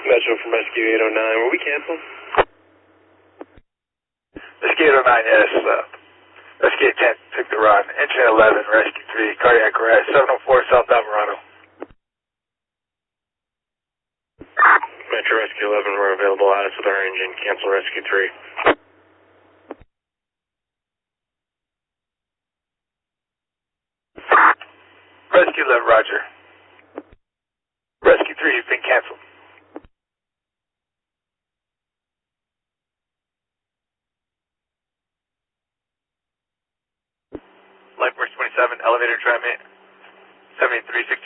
Metro from Rescue 809. Were we canceled? Rescue 809, yes. Rescue 10 took the run. Engine 11, Rescue 3, cardiac arrest, 704 South Alvarado. Metro Rescue 11, we're available out with our engine. Cancel Rescue 3. Rescue 11, roger. Rescue 3, you've been canceled. Lightforce 27, elevator try mate. 7360.